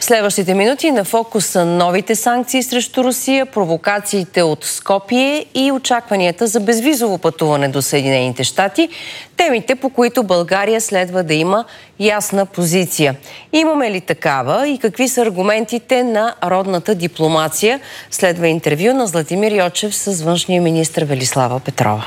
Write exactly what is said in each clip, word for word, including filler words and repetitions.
Следващите минути на фокус са новите санкции срещу Русия, провокациите от Скопие и очакванията за безвизово пътуване до Съединените щати. Темите, по които България следва да има ясна позиция. Имаме ли такава и какви са аргументите на родната дипломация? Следва интервю на Златимир Йочев с външния министър Велислава Петрова.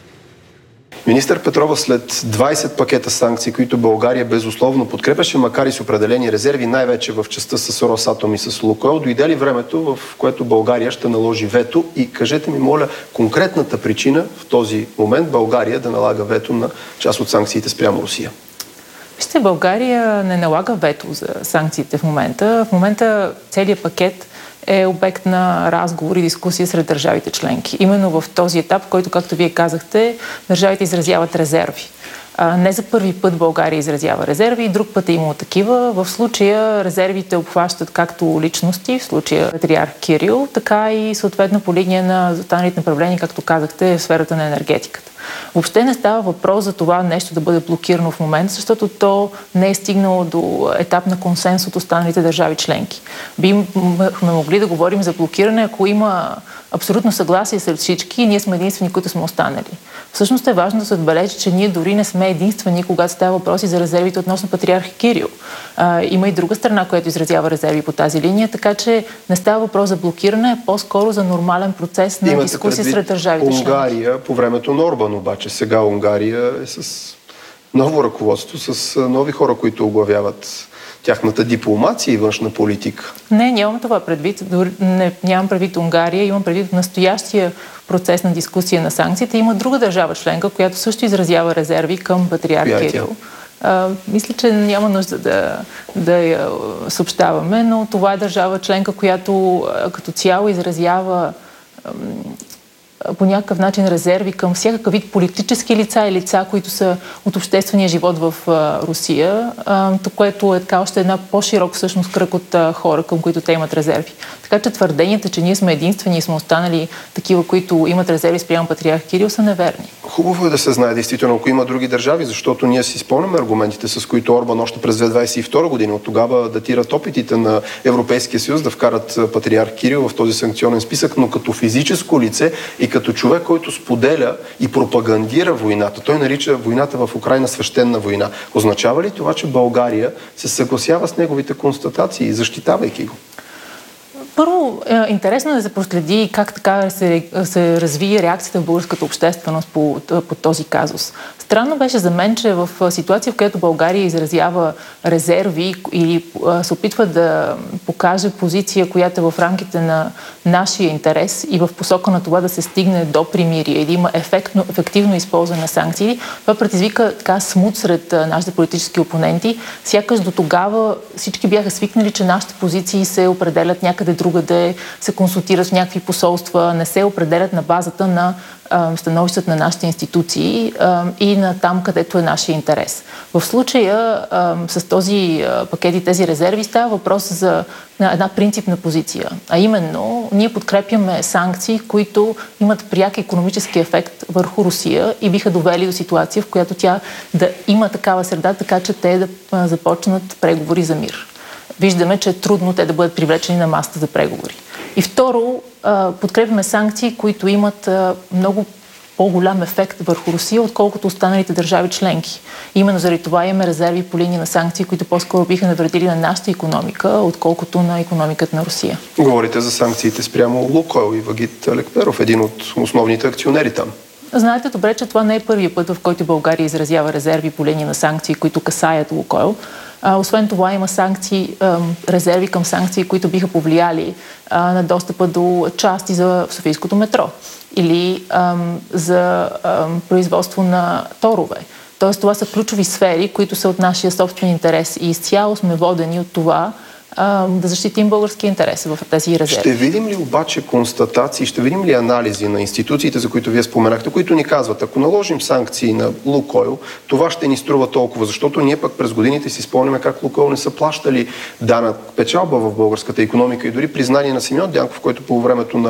Министър Петрова, след двайсет пакета санкции, които България безусловно подкрепяше, макар и с определени резерви, най-вече в частта с Росатом и с Лукойл, дойде ли времето, в което България ще наложи вето? И кажете ми, моля, конкретната причина в този момент България да налага вето на част от санкциите спрямо Русия? Вижте, България не налага вето за санкциите в момента. В момента целият пакет е обект на разговор и дискусия сред държавите членки. Именно в този етап, в който, както вие казахте, държавите изразяват резерви. Не за първи път България изразява резерви, друг път е имало такива. В случая резервите обхващат както личности, в случая патриарх Кирил, така и съответно по линия на останалите направления, както казахте, в сферата на енергетиката. Въобще не става въпрос за това нещо да бъде блокирано в момента, защото то не е стигнало до етап на консенсус от останалите държави членки. Бихме могли да говорим за блокиране, ако има абсолютно съгласие сред всички и ние сме единствени, които сме останали. Всъщност е важно да се отбележи, че ние дори не сме единствени, когато става въпроси за резервите относно патриарх Кирил. А, има и друга страна, която изразява резерви по тази линия, така че не става въпрос за блокиране, а по-скоро за нормален процес на Имате дискусия сред държавите членки. Унгария по времето на Орбан, обаче сега Унгария е с ново ръководство, с нови хора, които оглавяват тяхната дипломация и външна политика. Не, нямам това предвид. Не, нямам предвид Унгария, имам предвид настоящия процес на дискусия на санкциите. Има друга държава членка, която също изразява резерви към патриарх Кирил. А, мисля, че няма нужда да, да я съобщаваме, но това е държава членка, която като цяло изразява по някакъв начин резерви към всякакъв вид политически лица и лица, които са от обществения живот в а, Русия, а, което е така още една по-широк всъщност кръг от а, хора, към които те имат резерви. Така че твърденията, че ние сме единствени и сме останали такива, които имат резерви спрямо патриарх Кирил, са неверни. Хубаво е да се знае действително, ако има други държави, защото ние си спомняме аргументите, с които Орбан още през две хиляди двадесет и втора година, от тогава датират опитите на Европейския съюз да вкарат патриарх Кирил в този санкционен списък, но като физическо лице и като човек, който споделя и пропагандира войната. Той нарича войната в Украйна свещена война. Означава ли това, че България се съгласява с неговите констатации, защитавайки го? Първо, е интересно да се проследи как така се, се развие реакцията в българската общественост по, по този казус. Странно беше за мен, че в ситуация, в която България изразява резерви или се опитва да покаже позиция, която е в рамките на нашия интерес и в посока на това да се стигне до примирие и да има ефектно, ефективно използване на санкции, това предизвика така смут сред нашите политически опоненти. Сякаш до тогава всички бяха свикнали, че нашите позиции се определят някъде другаде, се консултират в някакви посолства, не се определят на базата на становищата на нашите институции а, и на там, където е нашия интерес. В случая а, с този а, пакет и тези резерви става въпрос за една принципна позиция. А именно, ние подкрепяме санкции, които имат пряк икономически ефект върху Русия и биха довели до ситуация, в която тя да има такава среда, така че те да а, започнат преговори за мир. Виждаме, че е трудно те да бъдат привлечени на масата за преговори. И второ, подкрепяме санкции, които имат много по-голям ефект върху Русия, отколкото останалите държави членки. Именно заради това имаме резерви по линия на санкции, които по-скоро биха навредили на нашата икономика, отколкото на икономиката на Русия. Говорите за санкциите спрямо Лукойл и Вагит Лекперов, един от основните акционери там. Знаете добре, че това не е първият път, в който България изразява резерви по линия на санкции, които касаят Лукойл. А, освен това има санкции, ем, резерви към санкции, които биха повлияли а, на достъпа до части за Софийското метро или ем, за ем, производство на торове. Тоест това са ключови сфери, които са от нашия собствен интерес и изцяло сме водени от това да защитим българския интерес в тези резерви. Ще видим ли обаче констатации, ще видим ли анализи на институциите, за които вие споменахте, които ни казват, ако наложим санкции на Лукойл, това ще ни струва толкова, защото ние пък през годините си спомняме как Лукойл не са плащали данък печалба в българската икономика и дори признание на Симеон Дянков, който по времето на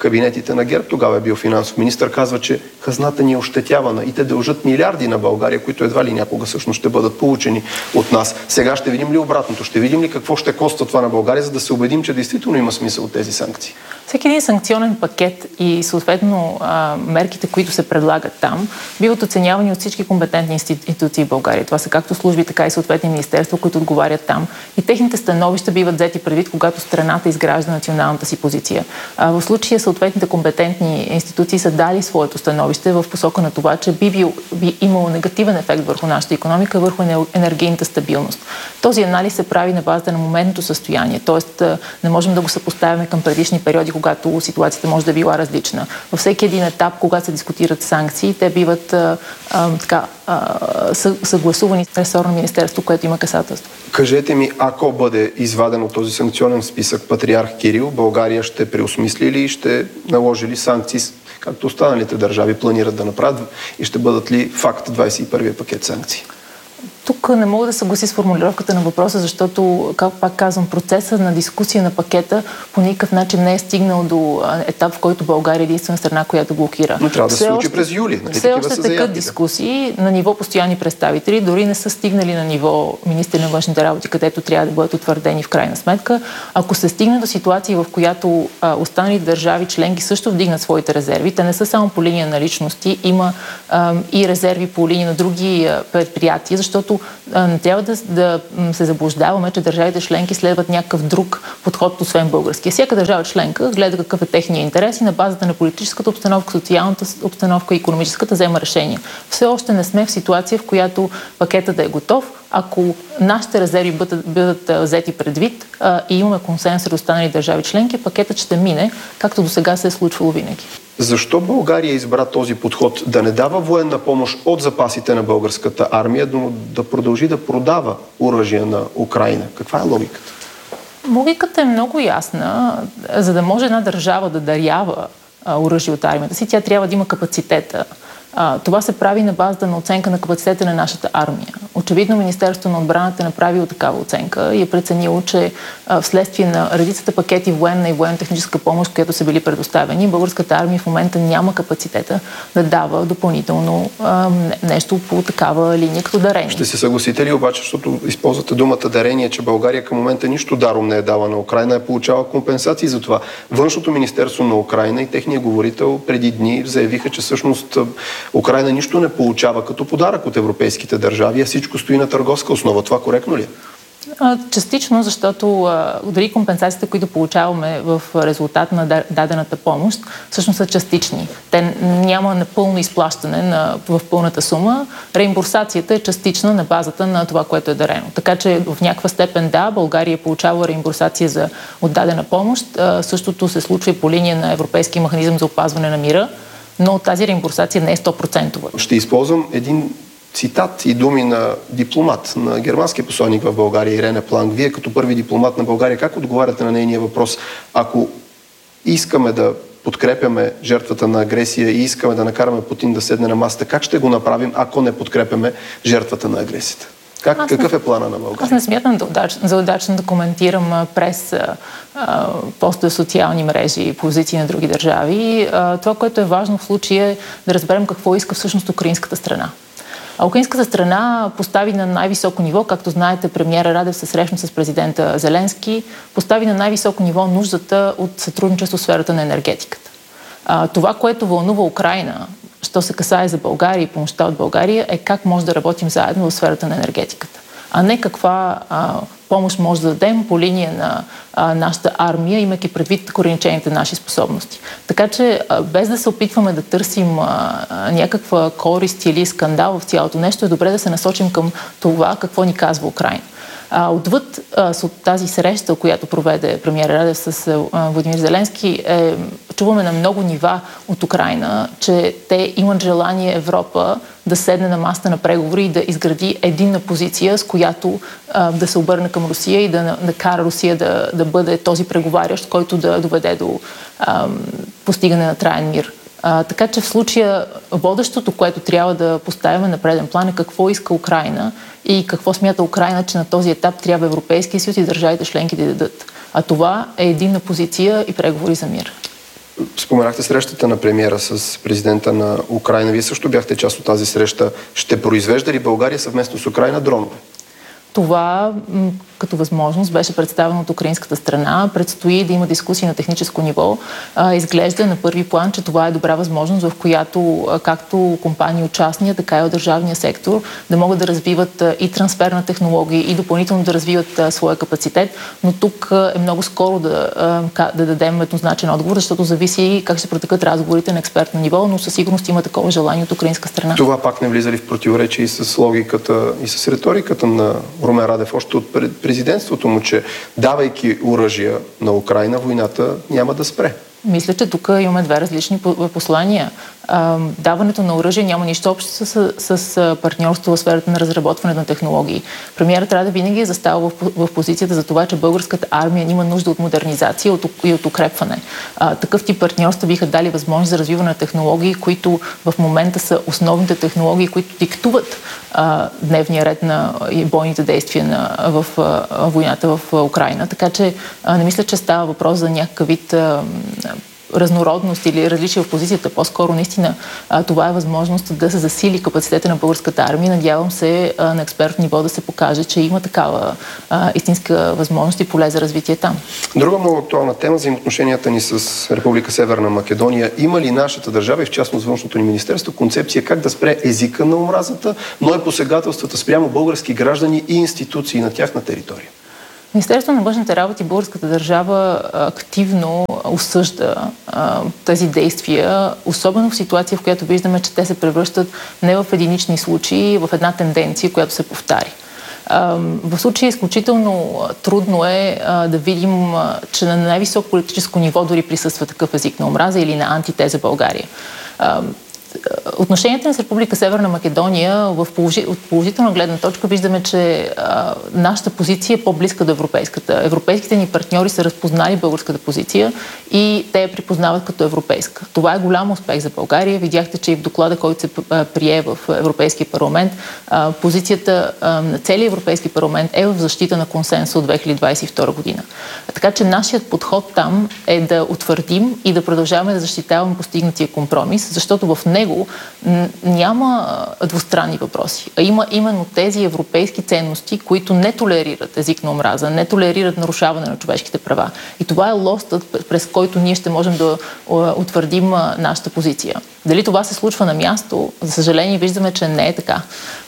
кабинетите на ГЕРБ, тогава е бил финансов министър, казва, че хазната ни е ощетявана и те дължат милиарди на България, които едва ли някога всъщност ще бъдат получени от нас. Сега ще видим ли обратното? Ще видим ли какво ще коства това на България, за да се убедим, че действително има смисъл от тези санкции? Всеки един санкционен пакет и съответно мерките, които се предлагат там, биват оценявани от всички компетентни институции в България. Това са както служби, така и съответни министерства, които отговарят там. И техните становища биват взети предвид, когато страната изгражда националната си позиция. В случая съответните компетентни институции са дали своето становище в посока на това, че би, бил, би имало негативен ефект върху нашата икономика, върху енергийната стабилност. Този анализ се прави на базата на моментното състояние, т.е. не можем да го съпоставяме към предишни периоди, когато ситуацията може да е била различна. Във всеки един етап, когато се дискутират санкции, те биват а, а, така, а, съгласувани с ресорно министерство, което има касателство. Кажете ми, ако бъде изваден от този санкционен списък патриарх Кирил, България ще преосмисли ли и ще наложи ли санкции, както останалите държави планират да направят, и ще бъдат ли факт двадесет и първия пакет санкции? Тук не мога да съгласи с формулировката на въпроса, защото, как пак казвам, процесът на дискусия на пакета по никакъв начин не е стигнал до етап, в който България е единствена страна, която блокира. Но трябва да се случи през юли. Нали? Все още текат дискусии на ниво постоянни представители, дори не са стигнали на ниво министри на външните работи, където трябва да бъдат утвърдени в крайна сметка. Ако се стигне до ситуация, в която а, останалите държави членки също вдигнат своите резерви, те не са само по линия на личности, има а, и резерви по линия на други а, предприятия, защото не трябва да, да се заблуждаваме, че държавите членки следват някакъв друг подход, освен българския. Всяка държава членка гледа какъв е техния интерес и на базата на политическата обстановка, социалната обстановка и икономическата взема решения. Все още не сме в ситуация, в която пакетът да е готов. Ако нашите резерви бъдат, бъдат взети предвид а, и имаме консенсус с останали държави членки, пакетът ще мине, както до сега се е случвало винаги. Защо България избра този подход да не дава военна помощ от запасите на българската армия, но да продължи да продава оръжие на Украйна? Каква е логиката? Логиката е много ясна. За да може една държава да дарява оръжие от армията си, тя трябва да има капацитета. Това се прави на базата на оценка на капацитета на нашата армия. Очевидно Министерството на отбраната е направило такава оценка и е преценило, че вследствие на редицата пакети военна и военно-техническа помощ, която са били предоставени, българската армия в момента няма капацитета да дава допълнително а, нещо по такава линия като дарение. Ще се съгласите ли обаче, защото използвате думата дарение, че България към момента нищо даром не е дала на Украйна, е получава компенсации за това. Външното министерство на Украйна и техният говорител преди дни заявиха, че всъщност Украйна нищо не получава като подарък от европейските държави, а всичко стои на търговска основа. Това коректно ли е? Частично, защото а, дори компенсациите, които получаваме в резултат на дадената помощ, всъщност са частични. Те няма напълно изплащане на, в пълната сума. Реимбурсацията е частична на базата на това, което е дарено. Така че в някаква степен да, България получава реимбурсация за отдадена помощ. А, същото се случва и по линия на Европейския механизъм за опазване на мира, но тази реимбурсация не е сто процента. Ще използвам един цитат и думи на дипломат, на германския посланник в България, Ирене Планк. Вие като първи дипломат на България, как отговаряте на нейния въпрос? Ако искаме да подкрепяме жертвата на агресия и искаме да накараме Путин да седне на масата, как ще го направим, ако не подкрепяме жертвата на агресията? Как, какъв не, е плана на България? Аз не смятам да удач, за удачно да коментирам през а, постове социални мрежи и позиции на други държави. А, това, което е важно в случая е да разберем какво иска всъщност украинската страна. А украинската страна постави на най-високо ниво, както знаете, премиера Радев се срещна с президента Зеленски, постави на най-високо ниво нуждата от сътрудничество в сферата на енергетиката. А, това, което вълнува Украйна, що се касае за България и помощта от България, е как може да работим заедно в сферата на енергетиката. А не каква а, помощ може да дадем по линия на а, нашата армия, имайки предвид ограничените наши способности. Така че, а, без да се опитваме да търсим а, а, някаква корист или скандал в цялото нещо, е добре да се насочим към това, какво ни казва Украйна. А, отвъд а, с тази среща, която проведе премиер Радев с а, Владимир Зеленски, е, чуваме на много нива от Украйна, че те имат желание Европа да седне на масата на преговори и да изгради единна позиция, с която а, да се обърне към Русия и да, да кара Русия да, да бъде този преговарящ, който да доведе до а, постигане на траен мир. А, така че в случая водещото, което трябва да поставяме на преден план, е какво иска Украйна и какво смята Украйна, че на този етап трябва Европейския съюз и държавите членки да дадат. А това е единна позиция и преговори за мир. Споменахте срещата на премиера с президента на Украйна. Вие също бяхте част от тази среща. Ще произвежда ли България съвместно с Украйна дронове? Това като възможност беше представено от украинската страна. Предстои да има дискусии на техническо ниво. Изглежда на първи план, че това е добра възможност, в която както компании от частния, така и от държавния сектор да могат да развиват и трансфер на технологии и допълнително да развиват своя капацитет. Но тук е много скоро да, да дадем еднозначен отговор, защото зависи как ще протекат разговорите на експертно ниво, но със сигурност има такова желание от украинска страна. Това пак не влиза ли в противоречие и с логиката и с риториката на Румен Радев още от президентството му, че давайки оръжия на Украйна, войната няма да спре? Мисля, че тук имаме две различни послания. Даването на оръжие няма нищо общо с, с, с партньорство в сферата на разработване на технологии. Премиерът Радев винаги е заставал в, в позицията за това, че българската армия има нужда от модернизация от, и от укрепване. А, такъв тип партньорства биха дали възможност за развиване на технологии, които в момента са основните технологии, които диктуват а, дневния ред на и бойните действия на, в а, войната в Украйна. Така че а, не мисля, че става въпрос за някакъв вид а, разнородност или различие в позицията. По-скоро наистина това е възможност да се засили капацитета на българската армия. Надявам се на експертно ниво да се покаже, че има такава а, истинска възможност и поле за развитие там. Друга много актуална тема, взаимоотношенията ни с Република Северна Македония. Има ли нашата държава и в частност външното ни министерство концепция как да спре езика на омразата, но и посегателствата спрямо български граждани и институции на тяхна територия? Министерството на външните работи и българската държава активно осъжда а, тези действия, особено в ситуация, в която виждаме, че те се превръщат не в единични случаи, в една тенденция, която се повтари. А, в случая изключително трудно е а, да видим, а, че на най-високо политическо ниво дори присъства такъв език на омраза или на антитеза България. А, Отношенията ни с Република Северна Македония в положи... от положителна гледна точка виждаме, че а, нашата позиция е по-близка до европейската. Европейските ни партньори са разпознали българската позиция и те я припознават като европейска. Това е голям успех за България. Видяхте, че и в доклада, който се прие в Европейския парламент, а, позицията а, на целия Европейски парламент е в защита на консенсуса от две хиляди двадесет и втора година. Така че нашият подход там е да утвърдим и да продължаваме да защитаваме постигнатия компромис, защото в него няма двустранни въпроси, а има именно тези европейски ценности, които не толерират език на омраза, не толерират нарушаване на човешките права. И това е лостът, през който ние ще можем да утвърдим нашата позиция. Дали това се случва на място, за съжаление виждаме, че не е така.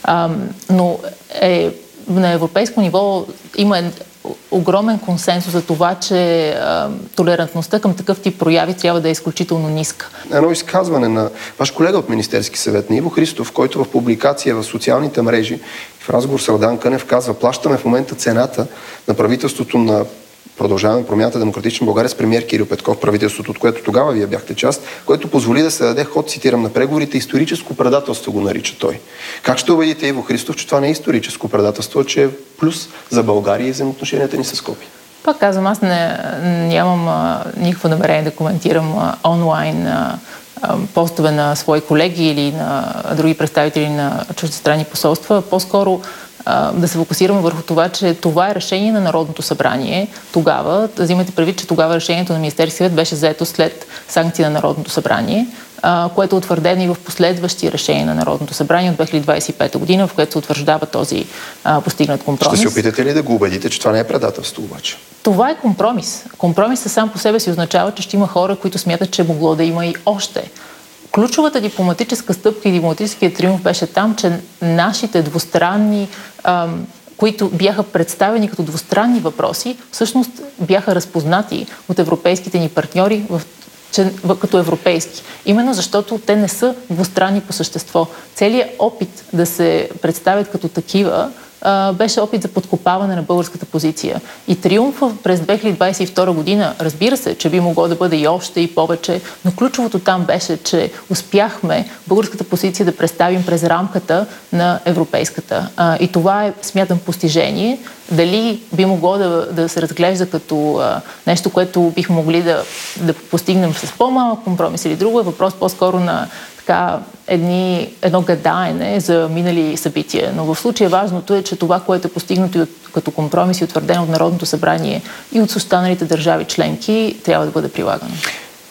Но е, на европейско ниво има огромен консенсус за това, че а, толерантността към такъв тип прояви трябва да е изключително ниска. Едно изказване на ваш колега от Министерски съвет, на Иво Христов, който в публикация в социалните мрежи в разговор с Радан Кънев казва: плащаме в момента цената на правителството на Продължаваме промяната Демократична България с премиер Кирил Петков, правителството, от което тогава вие бяхте част, което позволи да се даде ход, цитирам, на преговорите, историческо предателство го нарича той. Как ще убедите Иво Христов, че това не е историческо предателство, че е плюс за България и взаимоотношенията ни с Скопие? Пак казвам, аз не, нямам а, никакво намерение да коментирам а, онлайн а, а, постове на свои колеги или на други представители на чуждестранни посолства. По-скоро да се фокусираме върху това, че това е решение на Народното събрание. Тогава, взимайте предвид, че тогава решението на Министерския съвет беше взето след санкция на Народното събрание, което е утвърдено и в последващи решения на Народното събрание от две хиляди двадесет и пета година, в което се утвърждава този а, постигнат компромис. Ще се опитате ли да го убедите, че това не е предателство обаче? Това е компромис. Компромисът сам по себе си означава, че ще има хора, които смятат, че могло да има и още. Ключовата дипломатическа стъпка и дипломатическия триумф беше там, че нашите двустранни, ам, които бяха представени като двустранни въпроси, всъщност бяха разпознати от европейските ни партньори в, че, в, като европейски. Именно защото те не са двустранни по същество. Целият опит да се представят като такива беше опит за подкопаване на българската позиция. И триумфът през две хиляди двадесет и втора година, разбира се, че би могло да бъде и още и повече, но ключовото там беше, че успяхме българската позиция да представим през рамката на европейската. И това е, смятам, постижение. Дали би могло да, да се разглежда като а, нещо, което бихме могли да, да постигнем с по-малък компромис или друго, е въпрос по-скоро на така, едни, едно гадаене за минали събития. Но в случая важното е, че това, което е постигнато като компромис и утвърдено от Народното събрание и от останалите държави членки, трябва да бъде прилагано.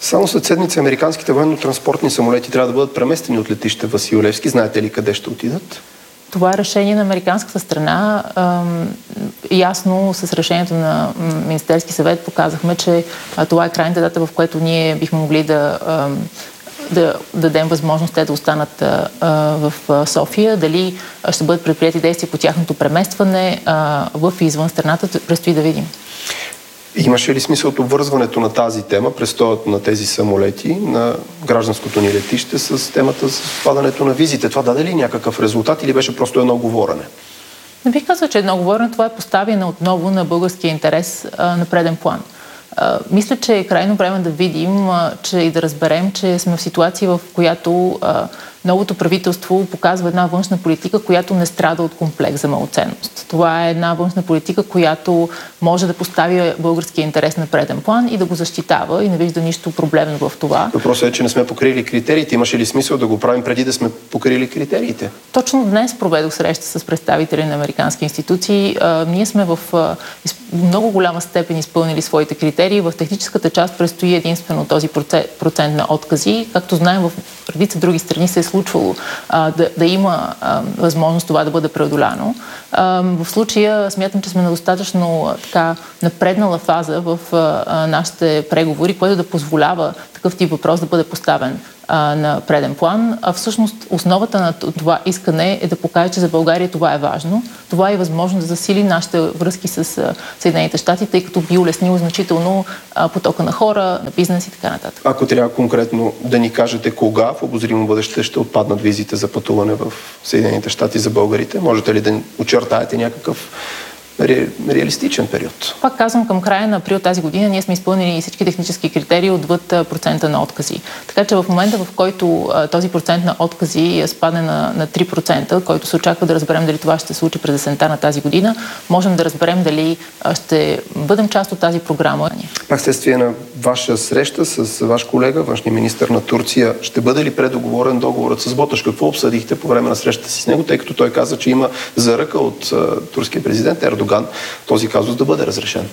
Само след седмица американските военно-транспортни самолети трябва да бъдат преместени от летище Васил Левски. Знаете ли къде ще отидат? Това е решение на американската страна. Ясно с решението на Министерски съвет показахме, че това е крайната дата, в която ние бихме могли да, да дадем възможност те да останат в София. Дали ще бъдат предприяти действия по тяхното преместване в и извън страната, предстои да видим. Имаше ли смисъл от обвързването на тази тема, престоят на тези самолети на гражданското ни летище с темата с падането на визите? Това даде ли някакъв резултат или беше просто едно говорене? Не бих казал, че едно говорене. Това е поставяне отново на българския интерес а, на преден план. А, мисля, че е крайно време да видим а, че и да разберем, че сме в ситуация, в която а, новото правителство показва една външна политика, която не страда от комплекс за малоценност. Това е една външна политика, която може да постави българския интерес на преден план и да го защитава и не вижда нищо проблемно в това. Въпросът е, че не сме покрили критериите. Имаше ли смисъл да го правим преди да сме покрили критериите? Точно днес проведох среща с представители на американски институции. А, ние сме в а, много голяма степен изпълнили своите критерии. В техническата част предстои единствено този процент на откази. Както знаем, в редица други страни се е случвало а, да, да има а, възможност това да бъде преодоляно. А, в случая смятам, че сме на достатъчно а, така напреднала фаза в а, нашите преговори, което да позволява такъв тип въпрос да бъде поставен а, на преден план. А всъщност основата на това искане е да покаже, че за България това е важно. Това е възможно да засили нашите връзки с а, Съединените щати, тъй като би улеснило значително а, потока на хора, на бизнес и така нататък. Ако трябва конкретно да ни кажете кога в обозримо бъдеще ще отпаднат визите за пътуване в Съединените щати за българите, можете ли да очертаете някакъв ре, реалистичен период? Пак казвам, към края на април тази година ние сме изпълнили всички технически критерии отвъд процента на откази. Така че в момента, в който а, този процент на откази спадне на, на три процента, който се очаква да разберем дали това ще се случи през есента на тази година, можем да разберем дали а, ще бъдем част от тази програма. Пак следствие на ваша среща с ваш колега, външния министър на Турция, ще бъде ли предоговорен договорът с Боташ? Какво обсъдихте по време на срещата си с него, тъй като той каза, че има заръка от а, турския президент Ердоган този казус да бъде разрешен?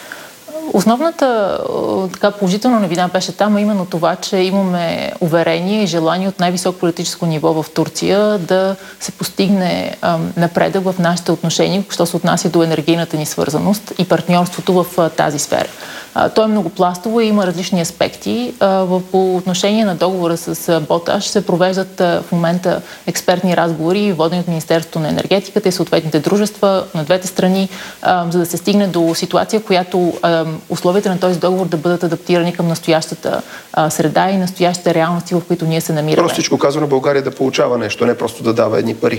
Основната така положителна новина беше там, а именно това, че имаме уверение и желание от най-високо политическо ниво в Турция да се постигне ам, напредък в нашите отношения, що се отнася до енергийната ни свързаност и партньорството в а, тази сфера. А, то е многопластово и има различни аспекти. А, в, по отношение на договора с а, Боташ се провеждат а, в момента експертни разговори, водени от Министерството на енергетиката и съответните дружества на двете страни, а, за да се стигне до ситуация, в която а, условията на този договор да бъдат адаптирани към настоящата а, среда и настоящите реалности, в които ние се намираме. Простичко казано, България да получава нещо, не просто да дава едни пари.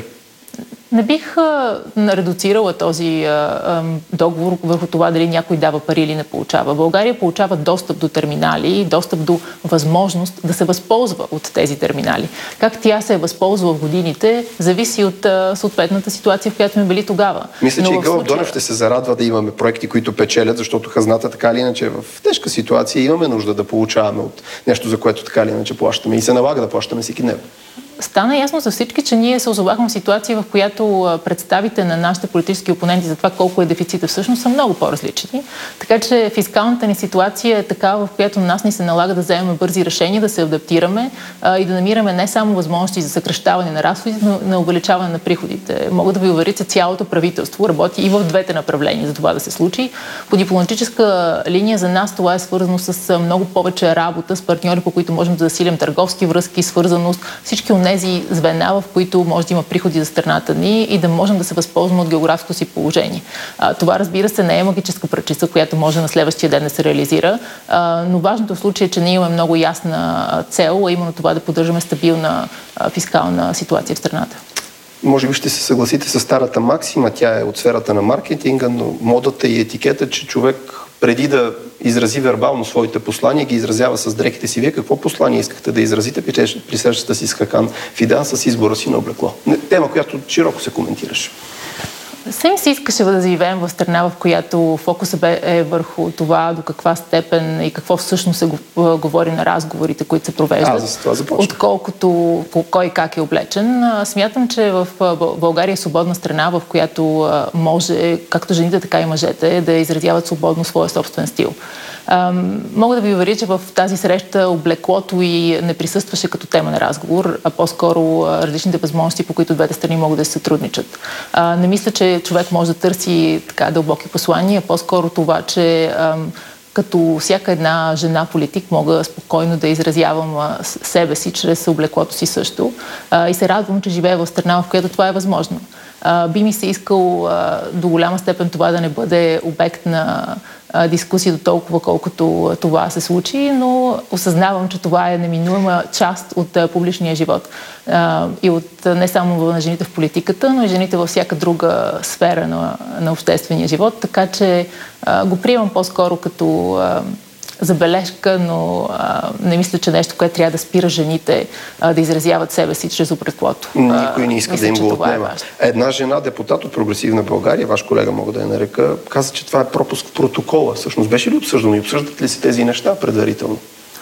Не бих а, редуцирала този а, а, договор върху това дали някой дава пари или не получава. България получава достъп до терминали, достъп до възможност да се възползва от тези терминали. Как тя се е възползвала в годините, зависи от а, съответната ситуация, в която сме били тогава. Мисля, че и Гълъб случая... Донев ще се зарадва да имаме проекти, които печелят, защото хазната така или иначе е в тежка ситуация. Имаме нужда да получаваме от нещо, за което така или иначе плащаме и се налага да плащаме всеки днес. Стана ясно за всички, че ние се озовахме в ситуация, в която представите на нашите политически опоненти за това колко е дефицита всъщност са много по-различни. Така че фискалната ни ситуация е такава, в която на нас ни се налага да вземем бързи решения, да се адаптираме а, и да намираме не само възможности за съкращаване на разходите, но на увеличаване на приходите. Мога да ви уверя, че цялото правителство работи и в двете направления за това да се случи. По дипломатическа линия за нас това е свързано с много повече работа с партньори, по които можем да засилим търговски връзки, свързаност, всички тези звена, в които може да има приходи за страната ни и да можем да се възползваме от географското си положение. А, това, разбира се, не е магическа пръчица, която може на следващия ден да се реализира, а, но важното в случая е, че ние имаме много ясна цел, а именно това да поддържаме стабилна а, фискална ситуация в страната. Може би ще се съгласите с старата максима, тя е от сферата на маркетинга, но модата и етикета, че човек преди да изрази вербално своите послания, ги изразява с дрехите си. Вие какво послание искахте да изразите при срещата си с Хакан Фидан с избора си на облекло? Тема, която широко се коментираше. Съм си искаше да живеем в страна, в която фокусът е върху това до каква степен и какво всъщност се говори на разговорите, които се провеждат, а, за това започна. Отколкото по кой как е облечен. Смятам, че в България е свободна страна, в която може, както жените, така и мъжете, да изразяват свободно своя собствен стил. Мога да ви уверя, че в тази среща облеклото и не присъстваше като тема на разговор, а по-скоро различните възможности, по които двете страни могат да се сътрудничат. Не мисля, че човек може да търси така дълбоки послания, по-скоро това, че като всяка една жена политик мога спокойно да изразявам а, себе си чрез облеклото си също. А, и се радвам, че живея в страна, в която това е възможно. А, би ми се искал а, до голяма степен това да не бъде обект на а, дискусия до толкова, колкото това се случи, но осъзнавам, че това е неминуема част от а, публичния живот. А, и от а, не само на жените в политиката, но и жените във всяка друга сфера на, на обществения живот. Така че а, го приемам по-скоро като а, забележка, но а, не мисля, че нещо, което трябва да спира жените а, да изразяват себе си чрез облеклото. Никой не иска мисля, да им го отнема. Е Една жена, депутат от Прогресивна България, ваш колега мога да я нарека, каза, че това е пропуск в протокола. Всъщност беше ли обсъждано и обсъждат ли се тези неща предварително?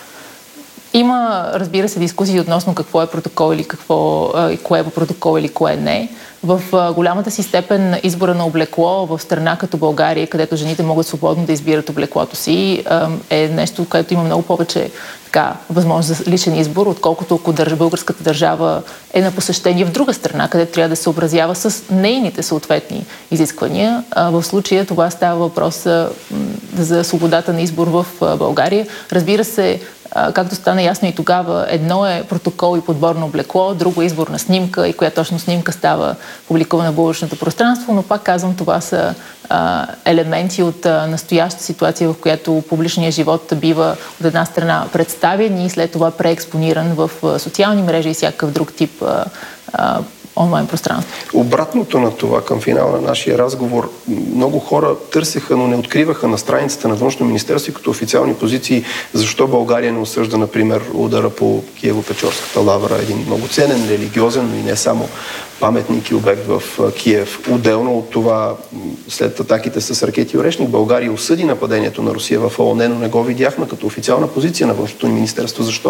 Има, разбира се, дискусии относно какво е протокол или какво, и кое е протокол или кое не. В голямата си степен избора на облекло в страна като България, където жените могат свободно да избират облеклото си, е нещо, което има много повече така, възможност за личен избор, отколкото ако държ... българската държава е на посещение в друга страна, където трябва да се съобразява с нейните съответни изисквания. В случая това става въпрос за свободата на избор в България. Разбира се, както стана ясно и тогава, едно е протокол и подбор на облекло, друго е избор на снимка и коя точно снимка става публикувана в българското пространство, но пак казвам, това са а, елементи от а, настояща ситуация, в която публичният живот бива от една страна представен и след това преекспониран в а, социални мрежи и всякакъв друг тип а, а, онлайн пространство. Обратното на това, към финала на нашия разговор, много хора търсеха, но не откриваха на страницата на Външно министерство като официални позиции, защо България не осъжда, например, удара по Киево-Печорската лавра, един много ценен, религиозен, но и не само паметник и обект в Киев. Отделно от това, след атаките с ракети и орешник, България осъди нападението на Русия в ООН, но не го видяхме като официална позиция на Външното министерство. Защо?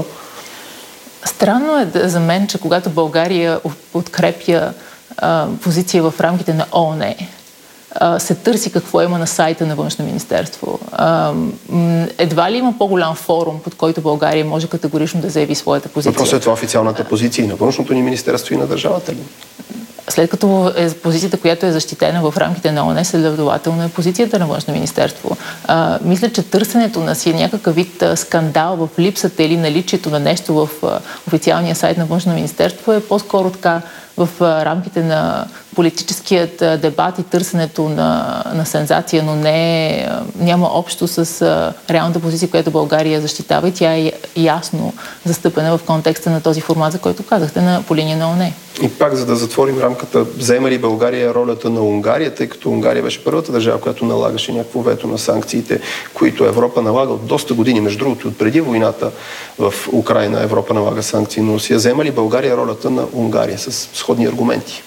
Странно е за мен, че когато България подкрепя а, позиция в рамките на ООН, а, се търси какво има на сайта на Външно министерство. А, едва ли има по-голям форум, под който България може категорично да заяви своята позиция? Въпросът е това официалната позиция и на Външното ни министерство и на държавата ли? След като е позицията, която е защитена в рамките на ООН, следователно е позицията на Външно министерство. А, мисля, че търсенето на си някакъв вид скандал в липсата или наличието на нещо в а, официалния сайт на Външно министерство е по-скоро така в а, рамките на политическият а, дебат и търсенето на, на сензация, но не, а, няма общо с а, реалната позиция, която България защитава и тя е ясно застъпена в контекста на този формат, за който казахте, на, по линия на ООН. И пак, за да затворим рамката, взема ли България ролята на Унгария, тъй като Унгария беше първата държава, която налагаше някакво вето на санкциите, които Европа налага от доста години. Между другото, от преди войната в Украйна Европа налага санкции на Русия. Взема ли България ролята на Унгария с сходни аргументи?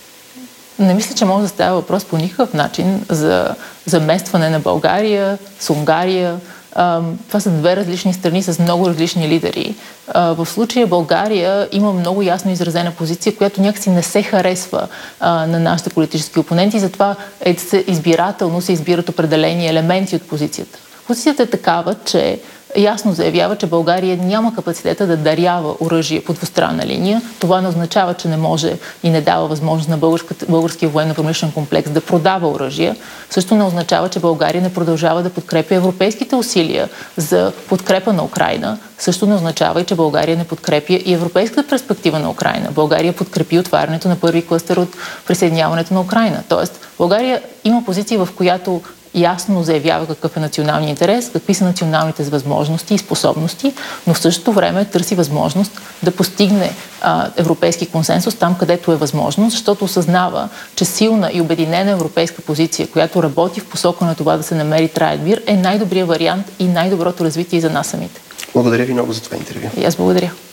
Не мисля, че може да става въпрос по никакъв начин за заместване на България с Унгария. Това са две различни страни с много различни лидери. В случая България има много ясно изразена позиция, която някакси не се харесва на нашите политически опоненти, затова е, избирателно се избират определени елементи от позицията. Позицията е такава, че ясно заявява, че България няма капацитета да дарява оръжие по двустранна линия. Това не означава, че не може и не дава възможност на българския военно-промишлен комплекс да продава оръжие. Също не означава, че България не продължава да подкрепя европейските усилия за подкрепа на Украйна. Също не означава и, че България не подкрепя и европейската перспектива на Украйна. България подкрепи отварянето на първи клъстер от присъединяването на Украйна. Тоест, България има позиция, в която ясно заявява какъв е националният интерес, какви са националните възможности и способности, но в същото време търси възможност да постигне а, европейски консенсус там, където е възможно, защото осъзнава, че силна и обединена европейска позиция, която работи в посока на това да се намери траен мир, е най-добрият вариант и най-доброто развитие за нас самите. Благодаря ви много за това интервю. И аз благодаря.